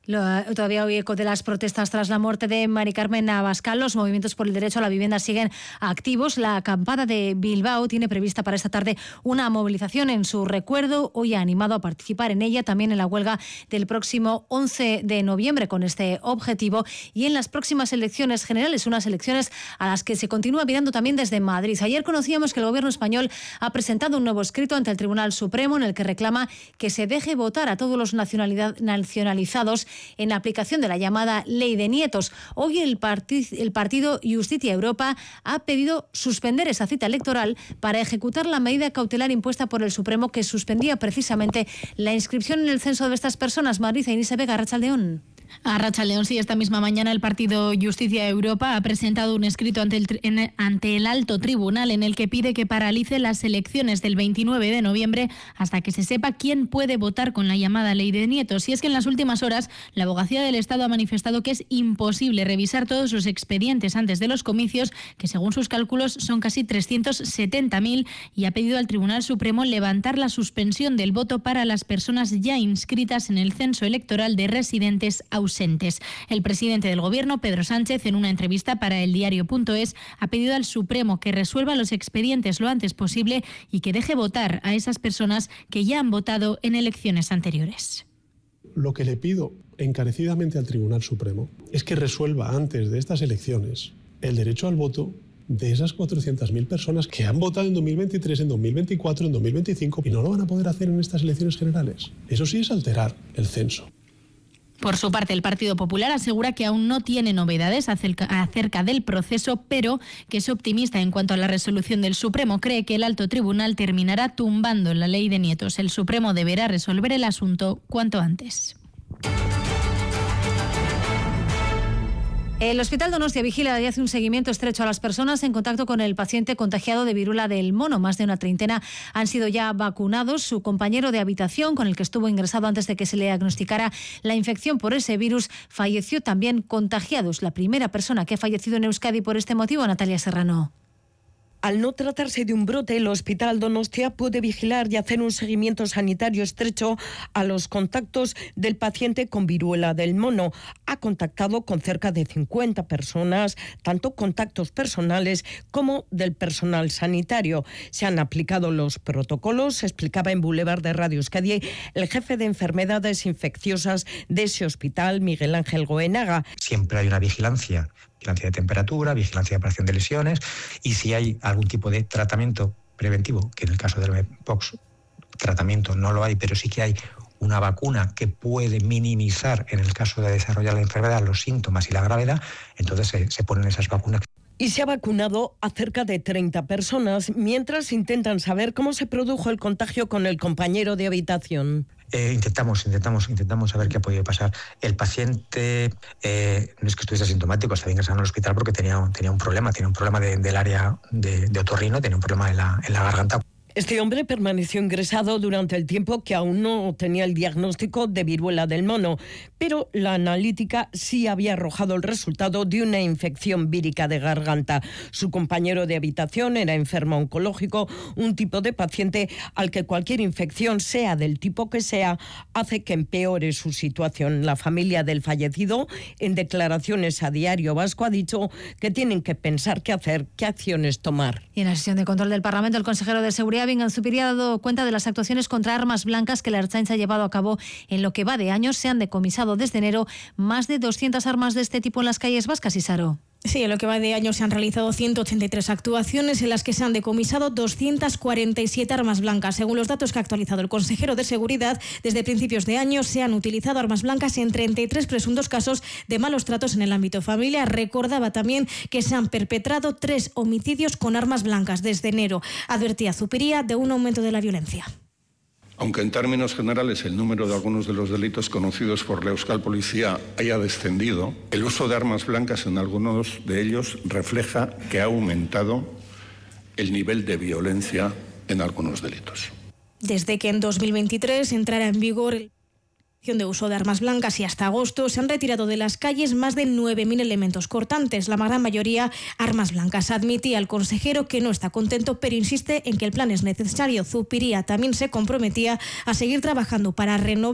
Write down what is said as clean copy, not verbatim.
Todavía hoy eco de las protestas tras la muerte de Mari Carmen Abascal. Los movimientos por el derecho a la vivienda siguen activos. La acampada de Bilbao tiene prevista para esta tarde una movilización en su recuerdo. Hoy ha animado a participar en ella, también en la huelga del próximo 11 de noviembre con este objetivo, y en las próximas elecciones generales, unas elecciones a las que se continúa mirando también desde Madrid. Ayer conocíamos que el gobierno español ha presentado un nuevo escrito ante el Tribunal Supremo en el que reclama que se deje votar a todos los nacionalizados en aplicación de la llamada Ley de Nietos. Hoy el partido Justicia Europa ha pedido suspender esa cita electoral para ejecutar la medida cautelar impuesta por el Supremo que suspendía precisamente la inscripción en el censo de estas personas. Madrid, Inés Vega, Arratsaldeón. Arratsaldeón, sí, esta misma mañana el partido Justicia Europa ha presentado un escrito ante el Alto Tribunal en el que pide que paralice las elecciones del 29 de noviembre hasta que se sepa quién puede votar con la llamada Ley de Nietos. Y es que en las últimas horas la Abogacía del Estado ha manifestado que es imposible revisar todos los expedientes antes de los comicios, que según sus cálculos son casi 370.000, y ha pedido al Tribunal Supremo levantar la suspensión del voto para las personas ya inscritas en el censo electoral de residentes ausentes. El presidente del Gobierno, Pedro Sánchez, en una entrevista para el diario.es, ha pedido al Supremo que resuelva los expedientes lo antes posible y que deje votar a esas personas que ya han votado en elecciones anteriores. Lo que le pido encarecidamente al Tribunal Supremo es que resuelva antes de estas elecciones el derecho al voto de esas 400.000 personas que han votado en 2023, en 2024, en 2025 y no lo van a poder hacer en estas elecciones generales. Eso sí es alterar el censo. Por su parte, el Partido Popular asegura que aún no tiene novedades acerca del proceso, pero que es optimista en cuanto a la resolución del Supremo. Cree que el Alto Tribunal terminará tumbando la Ley de Nietos. El Supremo deberá resolver el asunto cuanto antes. El Hospital Donostia vigila y hace un seguimiento estrecho a las personas en contacto con el paciente contagiado de viruela del mono. Más de una treintena han sido ya vacunados. Su compañero de habitación, con el que estuvo ingresado antes de que se le diagnosticara la infección por ese virus, falleció también contagiado. Es la primera persona que ha fallecido en Euskadi por este motivo, Natalia Serrano. Al no tratarse de un brote, el Hospital Donostia puede vigilar y hacer un seguimiento sanitario estrecho a los contactos del paciente con viruela del mono. Ha contactado con cerca de 50 personas, tanto contactos personales como del personal sanitario. Se han aplicado los protocolos, explicaba en Boulevard de Radio Euskadi el jefe de enfermedades infecciosas de ese hospital, Miguel Ángel Goenaga. Siempre hay una vigilancia de temperatura, vigilancia de aparición de lesiones, y si hay algún tipo de tratamiento preventivo, que en el caso del mpox tratamiento no lo hay, pero sí que hay una vacuna que puede minimizar, en el caso de desarrollar la enfermedad, los síntomas y la gravedad, entonces se ponen esas vacunas. Y se ha vacunado a cerca de 30 personas, mientras intentan saber cómo se produjo el contagio con el compañero de habitación. Intentamos saber qué ha podido pasar. El paciente no es que estuviese asintomático, estaba ingresado en el hospital porque tenía un problema del área de otorrino, tenía un problema en la garganta. Este hombre permaneció ingresado durante el tiempo que aún no tenía el diagnóstico de viruela del mono, pero la analítica sí había arrojado el resultado de una infección vírica de garganta. Su compañero de habitación era enfermo oncológico, un tipo de paciente al que cualquier infección, sea del tipo que sea, hace que empeore su situación. La familia del fallecido, en declaraciones a Diario Vasco, ha dicho que tienen que pensar qué hacer, qué acciones tomar. Y en la sesión de control del Parlamento, el consejero de Seguridad, Bingan Zupiria, ha dado cuenta de las actuaciones contra armas blancas que la Ertzaintza ha llevado a cabo en lo que va de años. Se han decomisado desde enero más de 200 armas de este tipo en las calles vascas, Isaro. Sí, en lo que va de año se han realizado 183 actuaciones en las que se han decomisado 247 armas blancas. Según los datos que ha actualizado el consejero de Seguridad, desde principios de año se han utilizado armas blancas en 33 presuntos casos de malos tratos en el ámbito familiar. Recordaba también que se han perpetrado 3 homicidios con armas blancas desde enero. Advertía Zupiria de un aumento de la violencia. Aunque en términos generales el número de algunos de los delitos conocidos por la Euskal Policía haya descendido, el uso de armas blancas en algunos de ellos refleja que ha aumentado el nivel de violencia en algunos delitos. Desde que en 2023 entrara en vigor el de uso de armas blancas y hasta agosto se han retirado de las calles más de 9.000 elementos cortantes, la gran mayoría armas blancas. Admitía el consejero que no está contento, pero insiste en que el plan es necesario. Zupiria también se comprometía a seguir trabajando para renovar